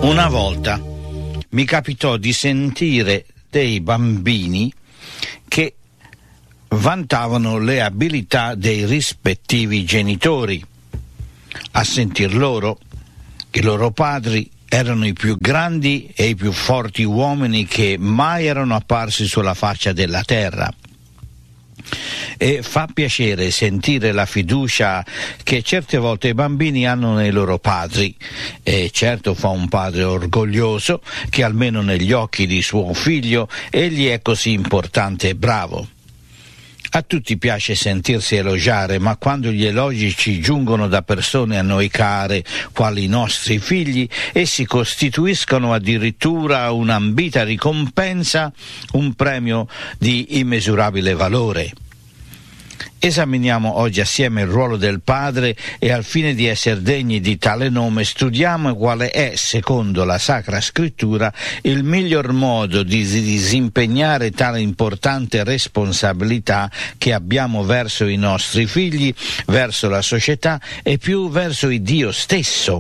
Una volta mi capitò di sentire dei bambini che vantavano le abilità dei rispettivi genitori. A sentir loro, i loro padri erano i più grandi e i più forti uomini che mai erano apparsi sulla faccia della terra. E fa piacere sentire la fiducia che certe volte i bambini hanno nei loro padri, e certo fa un padre orgoglioso che almeno negli occhi di suo figlio egli è così importante e bravo. A tutti piace sentirsi elogiare, ma quando gli elogi ci giungono da persone a noi care, quali i nostri figli, essi costituiscono addirittura un'ambita ricompensa, un premio di immisurabile valore. Esaminiamo oggi assieme il ruolo del padre e al fine di essere degni di tale nome studiamo quale è, secondo la Sacra Scrittura, il miglior modo di disimpegnare tale importante responsabilità che abbiamo verso i nostri figli, verso la società e più verso il Dio stesso.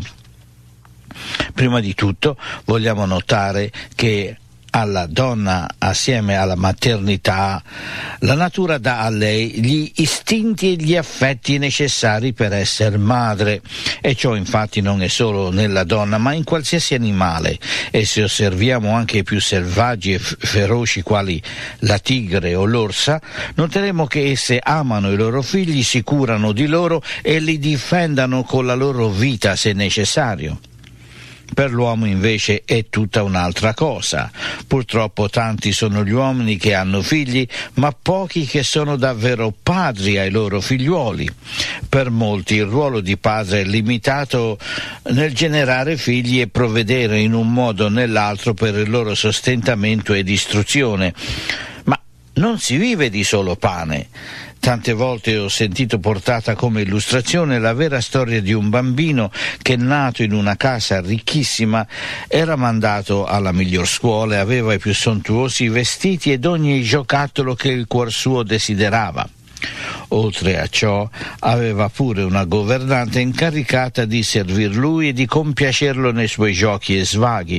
Prima di tutto vogliamo notare che alla donna, assieme alla maternità, la natura dà a lei gli istinti e gli affetti necessari per essere madre, e ciò infatti non è solo nella donna ma in qualsiasi animale, e se osserviamo anche i più selvaggi e feroci quali la tigre o l'orsa, noteremo che esse amano i loro figli, si curano di loro e li difendano con la loro vita se necessario. Per l'uomo invece è tutta un'altra cosa. Purtroppo tanti sono gli uomini che hanno figli, ma pochi che sono davvero padri ai loro figliuoli. Per molti il ruolo di padre è limitato nel generare figli e provvedere in un modo o nell'altro per il loro sostentamento ed istruzione. Ma non si vive di solo pane. Tante volte ho sentito portata come illustrazione la vera storia di un bambino che, nato in una casa ricchissima, era mandato alla miglior scuola e aveva i più sontuosi vestiti ed ogni giocattolo che il cuor suo desiderava. Oltre a ciò aveva pure una governante incaricata di servir lui e di compiacerlo nei suoi giochi e svaghi.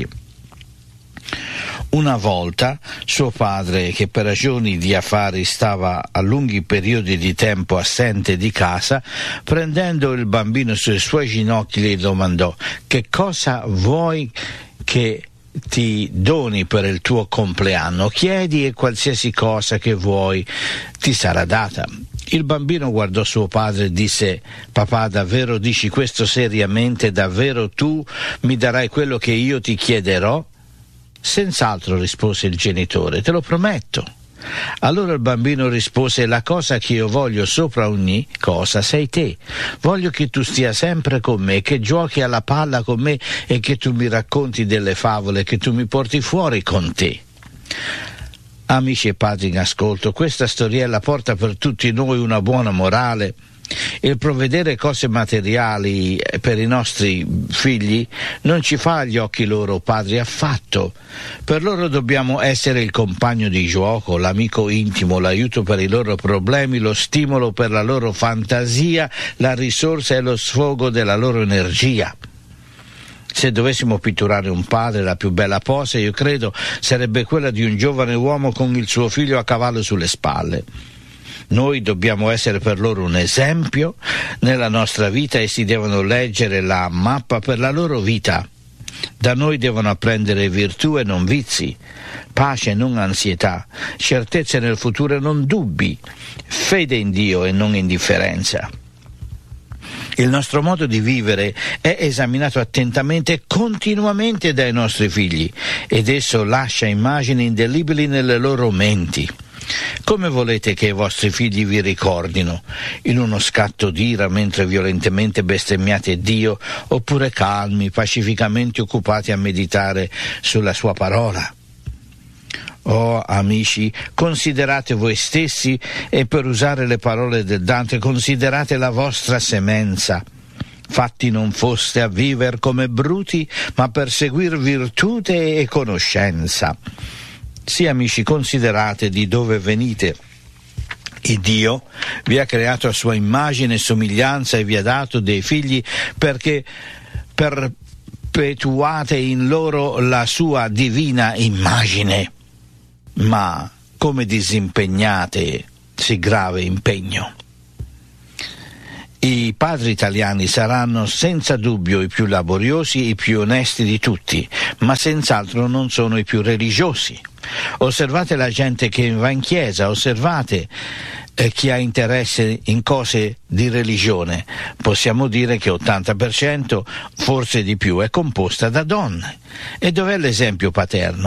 Una volta suo padre, che per ragioni di affari stava a lunghi periodi di tempo assente di casa, prendendo il bambino sui suoi ginocchi gli domandò: «Che cosa vuoi che ti doni per il tuo compleanno? Chiedi e qualsiasi cosa che vuoi ti sarà data». Il bambino guardò suo padre e disse: «Papà, davvero dici questo seriamente? Davvero tu mi darai quello che io ti chiederò?» «Senz'altro», rispose il genitore, «te lo prometto». Allora il bambino rispose: «La cosa che io voglio sopra ogni cosa sei te. Voglio che tu stia sempre con me, che giochi alla palla con me e che tu mi racconti delle favole, che tu mi porti fuori con te». Amici e padri in ascolto, questa storiella porta per tutti noi una buona morale. Il provvedere cose materiali per i nostri figli non ci fa agli occhi loro padri affatto. Per loro dobbiamo essere il compagno di gioco, l'amico intimo, l'aiuto per i loro problemi, lo stimolo per la loro fantasia, la risorsa e lo sfogo della loro energia. Se dovessimo pitturare un padre, la più bella posa, io credo, sarebbe quella di un giovane uomo con il suo figlio a cavallo sulle spalle. Noi dobbiamo essere per loro un esempio nella nostra vita, e si devono leggere la mappa per la loro vita. Da noi devono apprendere virtù e non vizi, pace e non ansietà, certezze nel futuro e non dubbi, fede in Dio e non indifferenza. Il nostro modo di vivere è esaminato attentamente e continuamente dai nostri figli, ed esso lascia immagini indelebili nelle loro menti. Come volete che i vostri figli vi ricordino? In uno scatto d'ira mentre violentemente bestemmiate Dio, oppure calmi, pacificamente occupati a meditare sulla sua parola? Oh amici, considerate voi stessi e, per usare le parole del Dante, considerate la vostra semenza. Fatti non foste a viver come bruti, ma per seguir virtute e conoscenza. Sì, amici, considerate di dove venite. Il Dio vi ha creato a sua immagine e somiglianza e vi ha dato dei figli per perpetuate in loro la sua divina immagine, ma come disimpegnate sì grave impegno. I padri italiani saranno senza dubbio i più laboriosi e i più onesti di tutti, ma senz'altro non sono i più religiosi. Osservate la gente che va in chiesa, osservate chi ha interesse in cose di religione. Possiamo dire che 80%, forse di più, è composta da donne. E dov'è l'esempio paterno?